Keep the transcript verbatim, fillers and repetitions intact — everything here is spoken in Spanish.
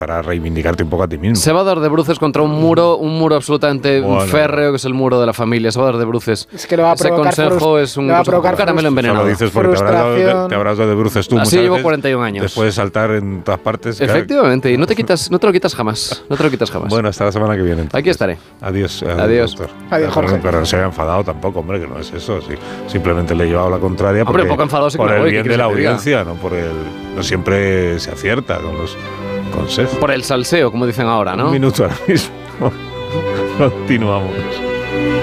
para reivindicarte un poco a ti mismo. Se va a dar de bruces contra un muro, un muro absolutamente bueno, férreo, que es el muro de la familia. Se va a dar de bruces. Es que lo va a Ese provocar consejo frust- es un, le va a consejo, provocar un caramelo frust- envenenado. Solo dices porque te habrás, dado, Frustración. te habrás dado de bruces tú Así muchas llevo veces. cuarenta y un años. Después de saltar en todas partes. Efectivamente, y no te quitas, no te lo quitas jamás. No te lo quitas jamás. Bueno, hasta la semana que viene. Entonces. Aquí estaré. Adiós. eh, Adiós. Doctor. Adiós, Jorge. Pero no se haya enfadado tampoco, hombre, que no es eso. Sí. Simplemente le he llevado la contraria Hombre, porque, poco enfadado sí que por me el voy, ¿qué bien de quieres la que te diga? audiencia, no por el. No siempre se acierta con los consejos. Por el salseo, como dicen ahora, ¿no? Un minuto ahora mismo. Continuamos.